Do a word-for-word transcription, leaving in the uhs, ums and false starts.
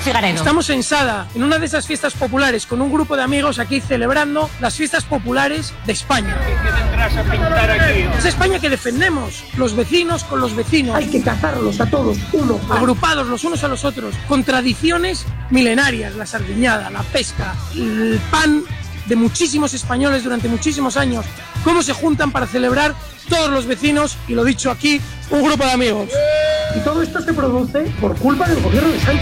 Figaredo. Estamos en Sada, en una de esas fiestas populares, con un grupo de amigos aquí celebrando las fiestas populares de España. ¿Qué vendrás a pintar aquí? Es España que defendemos, los vecinos con los vecinos. Hay que cazarlos a todos, uno. Agrupados los unos a los otros, con tradiciones milenarias, la sardiñada, la pesca, el pan de muchísimos españoles durante muchísimos años. Cómo se juntan para celebrar todos los vecinos, y lo dicho aquí, un grupo de amigos. Y todo esto se produce por culpa del gobierno de Sánchez.